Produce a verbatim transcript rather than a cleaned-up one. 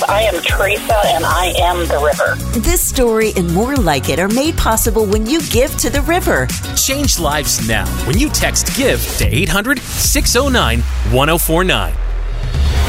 I am Teresa, and I am the river. This story and more like it are made possible when you give to the river. Change lives now when you text GIVE to eight hundred, six oh nine, one oh four nine.